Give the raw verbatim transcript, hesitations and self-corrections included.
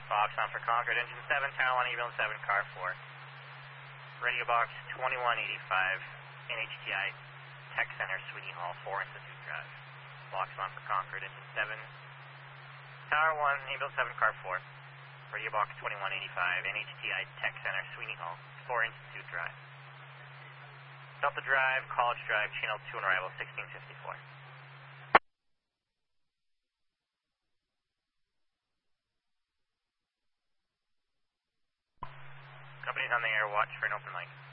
Fox on for Concord, engine seven, tower one, Eagle seven, car four. Radio box twenty-one eighty-five, N H T I Tech Center, Sweeney Hall, four Institute Drive. Fox on for Concord, engine seven, tower one, Eagle seven, car four. Radio box twenty-one eighty-five, N H T I Tech Center, Sweeney Hall, four Institute Drive. Delta Drive, College Drive, channel two on arrival, sixteen fifty-four. Company's on the air, watch for an open mic.